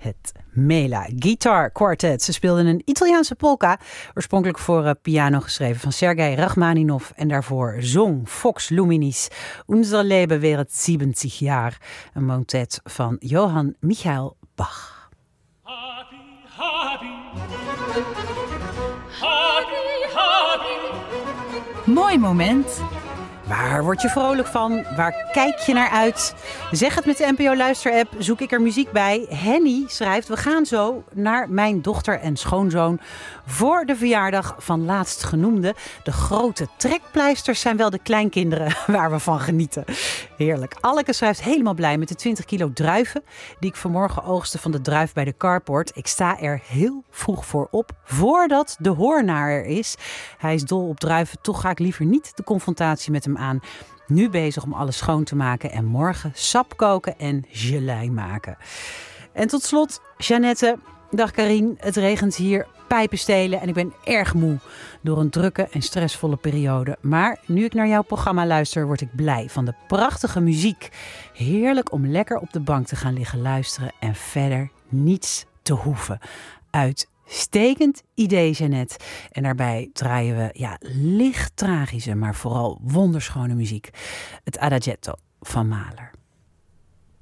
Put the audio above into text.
het Mela Guitar Quartet. Ze speelden een Italiaanse polka, oorspronkelijk voor piano geschreven van Sergei Rachmaninov. En daarvoor zong Vox Luminis Unser Leben währet 70 jaar, een motet van Johann Michael Bach. Happy, happy. Happy, happy. Mooi moment. Waar word je vrolijk van? Waar kijk je naar uit? Zeg het met de NPO Luister-app, zoek ik er muziek bij. Henny schrijft, we gaan zo naar mijn dochter en schoonzoon voor de verjaardag van laatstgenoemde. De grote trekpleisters zijn wel de kleinkinderen waar we van genieten. Heerlijk. Alleke schrijft helemaal blij met de 20 kilo druiven die ik vanmorgen oogste van de druif bij de carport. Ik sta er heel vroeg voor op, voordat de hoornaar er is. Hij is dol op druiven, toch ga ik liever niet de confrontatie met hem aan. Nu bezig om alles schoon te maken en morgen sap koken en gelei maken. En tot slot, Jeannette. Dag Karien, het regent hier pijpen stelen en ik ben erg moe door een drukke en stressvolle periode. Maar nu ik naar jouw programma luister, word ik blij van de prachtige muziek. Heerlijk om lekker op de bank te gaan liggen luisteren en verder niets te hoeven. Uitstekend idee, Jeannette. En daarbij draaien we licht tragische, maar vooral wonderschone muziek. Het Adagietto van Mahler.